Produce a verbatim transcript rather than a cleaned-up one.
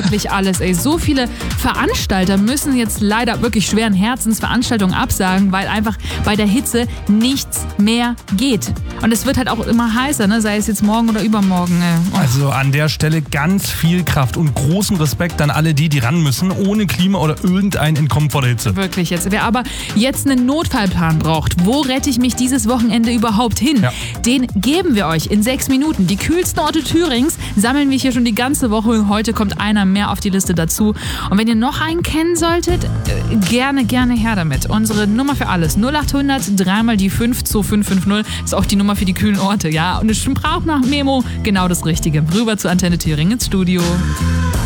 wirklich alles, ey. So viele Veranstalter müssen jetzt leider wirklich schweren Herzens Veranstaltungen absagen, weil einfach bei der Hitze nichts mehr geht. Und es wird halt auch immer heißer, ne? Sei es jetzt morgen oder übermorgen. Oh. Also an der Stelle ganz viel Kraft und großen Respekt an alle die, die ran müssen, ohne Klima oder irgendein Entkommen vor der Hitze. Wirklich jetzt. Wer aber jetzt einen Notfallplan braucht, wo rette ich mich dieses Wochenende überhaupt hin? Ja. Den geben wir euch in sechs Minuten. Die kühlsten Orte Thürings sammeln wir hier schon die ganze Woche. Heute kommt einer mehr auf die Liste dazu. Und wenn ihr noch einen kennen solltet, gerne, gerne her damit. Unsere Nummer für alles. null acht hundert, dreimal die fünf zwei fünf fünf null ist auch die Nummer für die kühlen Orte. Ja, und eine Sprachnachmemo, genau das Richtige. Rüber zur Antenne Thüringen ins Studio.